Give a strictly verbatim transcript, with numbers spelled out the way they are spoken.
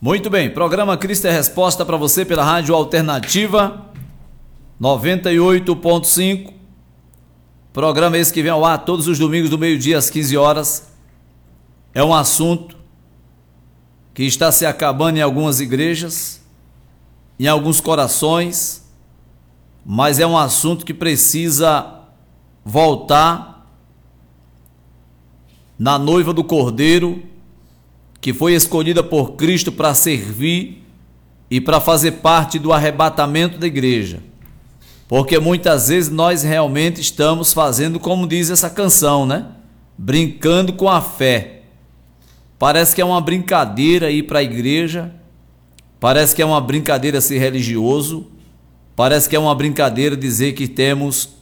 Muito bem, programa Cristo é Resposta para você pela Rádio Alternativa noventa e oito ponto cinco. Programa esse que vem ao ar todos os domingos do meio-dia às quinze horas. É um assunto que está se acabando em algumas igrejas, em alguns corações, mas é um assunto que precisa voltar na noiva do Cordeiro, que foi escolhida por Cristo para servir e para fazer parte do arrebatamento da igreja. Porque muitas vezes nós realmente estamos fazendo como diz essa canção, né? Brincando com a fé. Parece que é uma brincadeira ir para a igreja, parece que é uma brincadeira ser religioso, parece que é uma brincadeira dizer que temos